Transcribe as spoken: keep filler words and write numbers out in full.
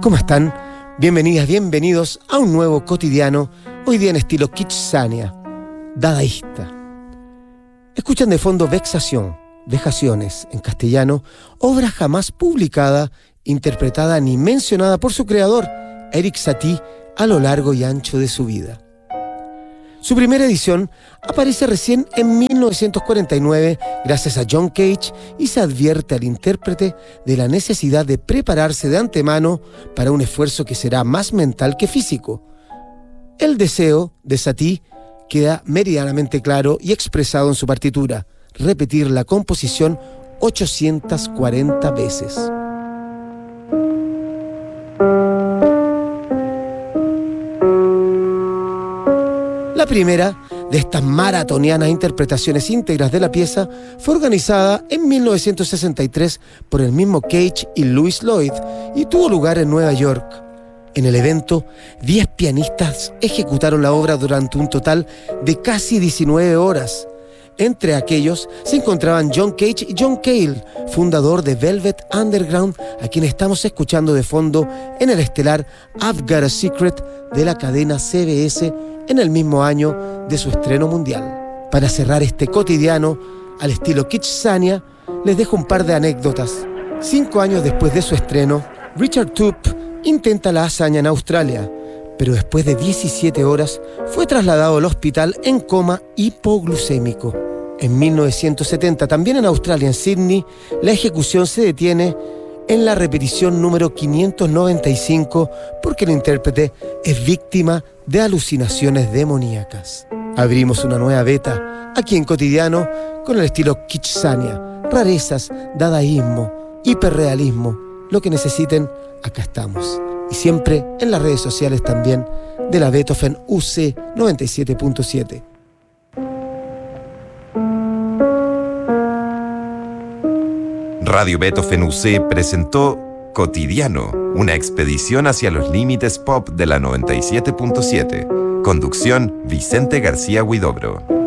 ¿Cómo están? Bienvenidas, bienvenidos a un nuevo cotidiano, hoy día en estilo Kitsania, dadaísta. Escuchan de fondo Vexación, Vejaciones en castellano, obra jamás publicada, interpretada ni mencionada por su creador, Erik Satie, a lo largo y ancho de su vida. Su primera edición aparece recién en mil novecientos cuarenta y nueve gracias a John Cage y se advierte al intérprete de la necesidad de prepararse de antemano para un esfuerzo que será más mental que físico. El deseo de Satie queda meridianamente claro y expresado en su partitura: repetir la composición ochocientas cuarenta veces. La primera de estas maratonianas interpretaciones íntegras de la pieza fue organizada en mil novecientos sesenta y tres por el mismo Cage y Louis Lloyd y tuvo lugar en Nueva York. En el evento, diez pianistas ejecutaron la obra durante un total de casi diecinueve horas. Entre aquellos se encontraban John Cage y John Cale, fundador de Velvet Underground, a quien estamos escuchando de fondo en el estelar I've Got a Secret de la cadena C B S en el mismo año de su estreno mundial. Para cerrar este cotidiano, al estilo Kitsania, les dejo un par de anécdotas. Cinco años después de su estreno, Richard Toope intenta la hazaña en Australia, pero después de diecisiete horas fue trasladado al hospital en coma hipoglucémico. En mil novecientos setenta, también en Australia, en Sydney, la ejecución se detiene en la repetición número quinientos noventa y cinco porque el intérprete es víctima de alucinaciones demoníacas. Abrimos una nueva beta aquí en Cotidiano con el estilo Kitsania, rarezas, dadaísmo, hiperrealismo, lo que necesiten, acá estamos. Y siempre en las redes sociales también de la Beethoven U C noventa y siete punto siete. Radio Beethoven U C presentó Cotidiano, una expedición hacia los límites pop de la noventa y siete punto siete. Conducción: Vicente García Huidobro.